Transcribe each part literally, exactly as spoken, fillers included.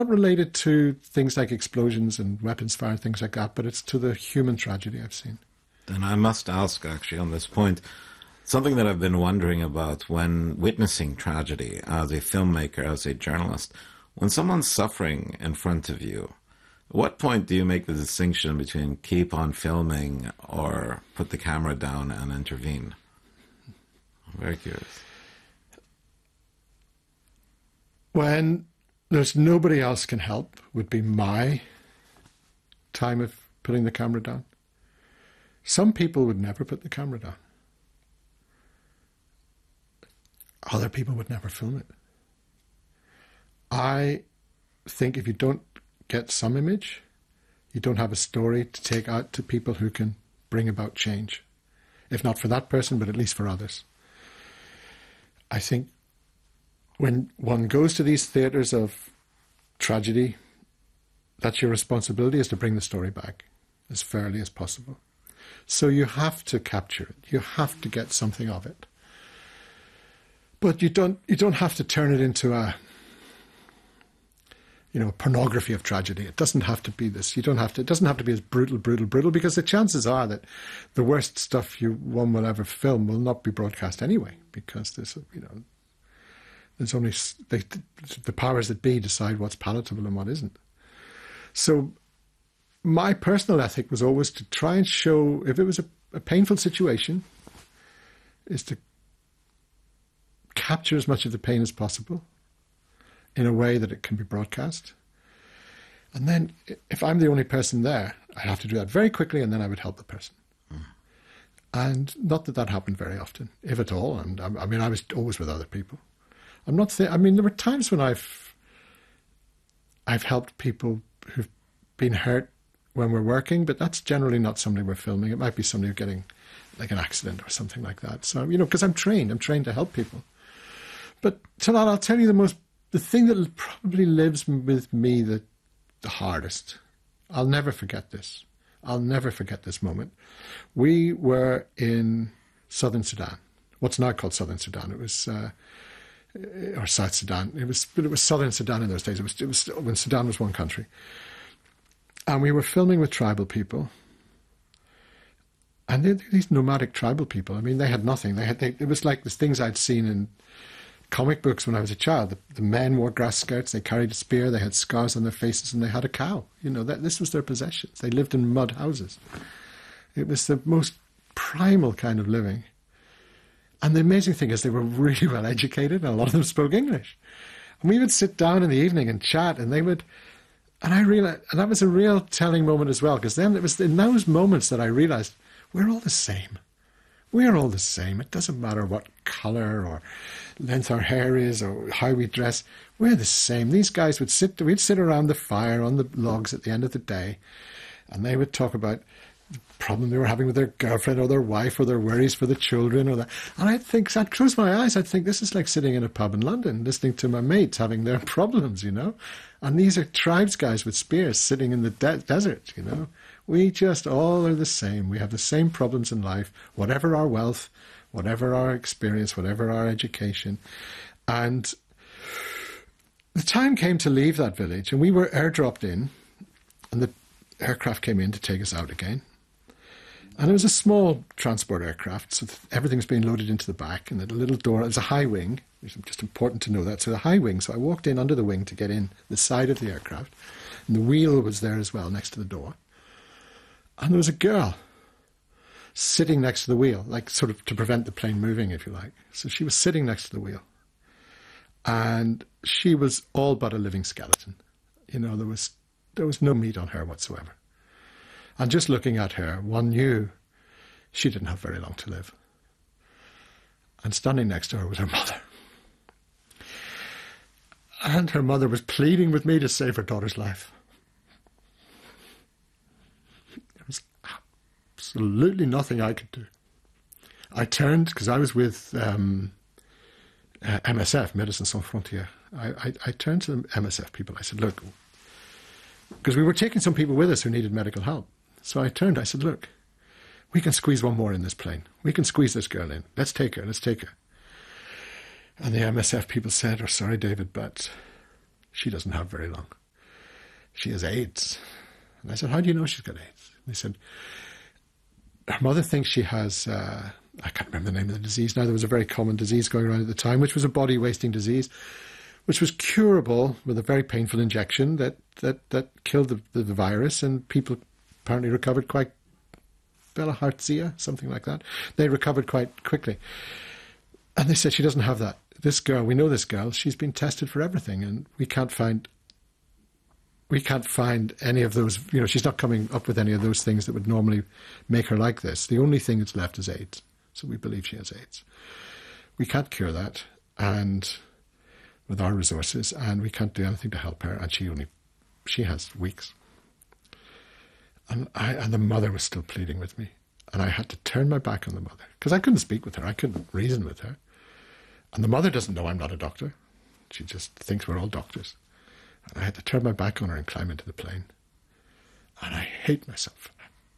related to things like explosions and weapons fire and things like that, but it's to the human tragedy I've seen. And I must ask, actually, on this point, something that I've been wondering about when witnessing tragedy as a filmmaker, as a journalist. When someone's suffering in front of you, at what point do you make the distinction between keep on filming or put the camera down and intervene? I'm very curious. When there's nobody else can help would be my time of putting the camera down. Some people would never put the camera down. Other people would never film it. I think if you don't get some image, you don't have a story to take out to people who can bring about change. If not for that person, but at least for others. I think when one goes to these theatres of tragedy, that's your responsibility, is to bring the story back as fairly as possible. So you have to capture it. You have to get something of it. But you don't you don't have to turn it into a you know, pornography of tragedy. It doesn't have to be this. You don't have to, it doesn't have to be as brutal, brutal, brutal, because the chances are that the worst stuff you one will ever film will not be broadcast anyway, because there's, you know, there's only, they, the powers that be decide what's palatable and what isn't. So my personal ethic was always to try and show, if it was a, a painful situation, is to capture as much of the pain as possible in a way that it can be broadcast. And then if I'm the only person there, I have to do that very quickly, and then I would help the person. Mm. And not that that happened very often, if at all. And I, I mean, I was always with other people. I'm not th- I mean, there were times when I've I've helped people who've been hurt when we're working, but that's generally not somebody we're filming. It might be somebody who's getting like an accident or something like that. So, you know, because I'm trained, I'm trained to help people. But Talat, I'll tell you the most, the thing that probably lives with me the, the hardest. I'll never forget this. I'll never forget this moment. We were in southern Sudan, what's now called southern Sudan. It was, uh, or South Sudan. It was, but it was southern Sudan in those days. It was, it was when Sudan was one country. And we were filming with tribal people. And they're these nomadic tribal people. I mean, they had nothing. They had. They, it was like the things I'd seen in comic books when I was a child. The, the men wore grass skirts, they carried a spear, they had scars on their faces, and they had a cow. You know, that this was their possessions. They lived in mud houses. It was the most primal kind of living. And the amazing thing is they were really well educated, and a lot of them spoke English. And we would sit down in the evening and chat, and they would... And I realized, and that was a real telling moment as well, because then it was in those moments that I realized we're all the same. We're all the same. It doesn't matter what colour or length our hair is or how we dress. We're the same. These guys would sit, we'd sit around the fire on the logs at the end of the day, and they would talk about the problem they were having with their girlfriend or their wife or their worries for the children or that. And I'd think, I'd close my eyes, I'd think, this is like sitting in a pub in London, listening to my mates having their problems, you know. And these are tribes guys with spears sitting in the de- desert, you know. We just all are the same. We have the same problems in life, whatever our wealth, whatever our experience, whatever our education. And the time came to leave that village, and we were airdropped in, and the aircraft came in to take us out again. And it was a small transport aircraft, so everything's being loaded into the back, and at a little door, it was a high wing. It's just important to know that. So the high wing, so I walked in under the wing to get in the side of the aircraft, and the wheel was there as well next to the door. And there was a girl sitting next to the wheel, like sort of to prevent the plane moving, if you like. So she was sitting next to the wheel. And she was all but a living skeleton. You know, there was there was no meat on her whatsoever. And just looking at her, one knew she didn't have very long to live. And standing next to her was her mother. And her mother was pleading with me to save her daughter's life. There was absolutely nothing I could do. I turned, because I was with um, uh, M S F, Médecins Sans Frontières. I, I, I turned to the M S F people. I said, look, because we were taking some people with us who needed medical help. So I turned, I said, look, we can squeeze one more in this plane. We can squeeze this girl in. Let's take her, let's take her. And the M S F people said, oh, sorry, David, but she doesn't have very long. she has AIDS. And I said, how do you know she's got AIDS? And they said, her mother thinks she has, uh, I can't remember the name of the disease now. There was a very common disease going around at the time, which was a body-wasting disease, which was curable with a very painful injection that, that, that killed the, the, the virus, and people apparently recovered quite, Bilharzia, something like that. They recovered quite quickly. And they said, she doesn't have that. This girl, we know this girl, she's been tested for everything, and we can't find we can't find any of those, you know, she's not coming up with any of those things that would normally make her like this. The only thing that's left is AIDS. So we believe she has AIDS. We can't cure that, and with our resources, and we can't do anything to help her, and she only, she has weeks. And, I, and the mother was still pleading with me, and I had to turn my back on the mother, because I couldn't speak with her, I couldn't reason with her. And the mother doesn't know I'm not a doctor. She just thinks we're all doctors. And I had to turn my back on her and climb into the plane. And I hate myself.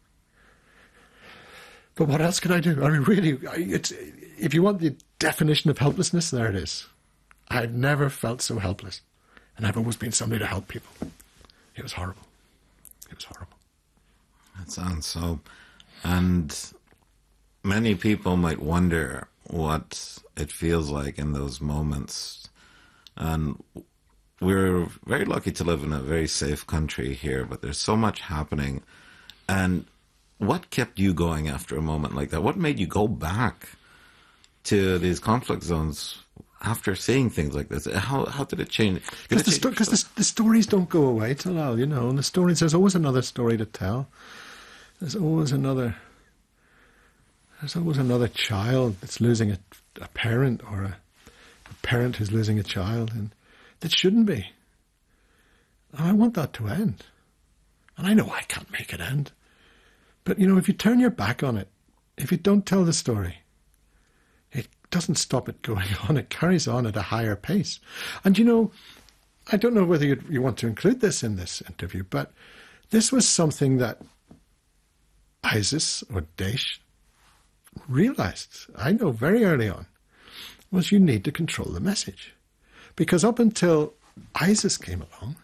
But what else could I do? I mean, really, it's, if you want the definition of helplessness, there it is. I've never felt so helpless. And I've always been somebody to help people. It was horrible. It was horrible. That sounds so. And many people might wonder what it feels like in those moments. And we're very lucky to live in a very safe country here, but there's so much happening. And what kept you going after a moment like that? What made you go back to these conflict zones after seeing things like this? How how did it change? Because the, sto- the, the stories don't go away, Talal, you know, and the stories, there's always another story to tell. There's always another, there's always another child that's losing a, a parent, or a, a parent who's losing a child, and that shouldn't be. And I want that to end. And I know I can't make it end. But, you know, if you turn your back on it, if you don't tell the story, it doesn't stop it going on. It carries on at a higher pace. And, you know, I don't know whether you want to include this in this interview, but this was something that ISIS or Daesh realized, I know very early on, was you need to control the message. Because up until ISIS came along,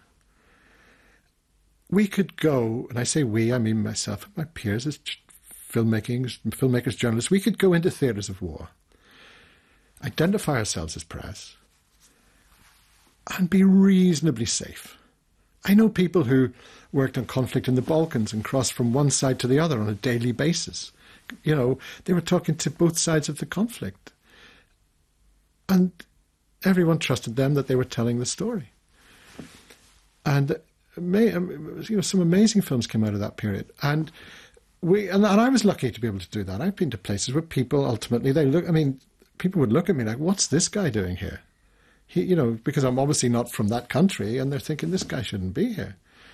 we could go, and I say we, I mean myself and my peers as filmmakers, filmmakers, journalists, we could go into theatres of war, identify ourselves as press, and be reasonably safe. I know people who worked on conflict in the Balkans and crossed from one side to the other on a daily basis. You know, they were talking to both sides of the conflict. And everyone trusted them that they were telling the story. And may, you know, some amazing films came out of that period. And we and, and I was lucky to be able to do that. I've been to places where people ultimately, they look, I mean, people would look at me like, what's this guy doing here? He, you know, because I'm obviously not from that country, and they're thinking, this guy shouldn't be here.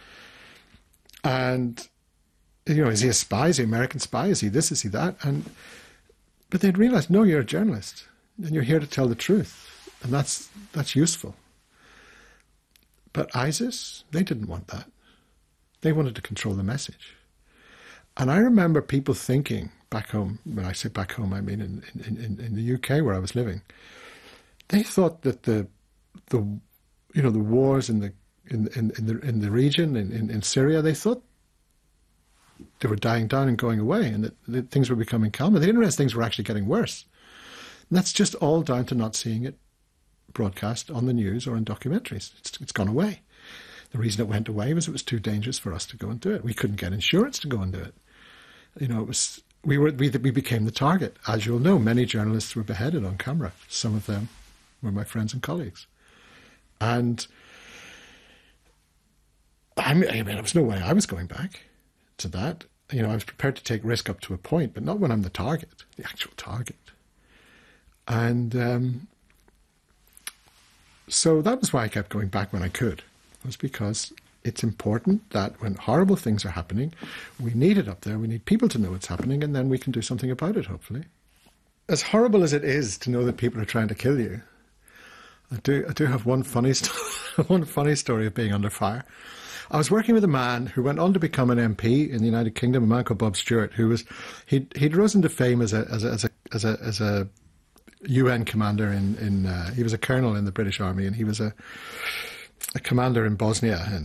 And, you know, is he a spy? Is he an American spy? Is he this? Is he that? And but they'd realised, no, you're a journalist, and you're here to tell the truth, and that's that's useful. But ISIS, they didn't want that. They wanted to control the message. And I remember people thinking back home, when I say back home, I mean in, in, in, in the U K where I was living, they thought that the the you know the wars in the in in, in the in the region in, in, in Syria, they thought they were dying down and going away, and that, that things were becoming calmer. They didn't realize things were actually getting worse. And that's just all down to not seeing it broadcast on the news or in documentaries. It's, it's gone away. The reason it went away was it was too dangerous for us to go and do it. We couldn't get insurance to go and do it. You know, it was we were we we became the target. As you'll know, many journalists were beheaded on camera. Some of them were my friends and colleagues. And I mean, I mean, there was no way I was going back to that. You know, I was prepared to take risk up to a point, but not when I'm the target, the actual target. And um, so that was why I kept going back when I could. It was because it's important that when horrible things are happening, we need it up there. We need people to know what's happening, and then we can do something about it, hopefully. As horrible as it is to know that people are trying to kill you, I do I do have one funny st- one funny story of being under fire. I was working with a man who went on to become an M P in the United Kingdom, a man called Bob Stewart, who was he'd he'd risen to fame as a as a as a as a, as a U N commander in in uh, he was a colonel in the British Army, and he was a a commander in Bosnia and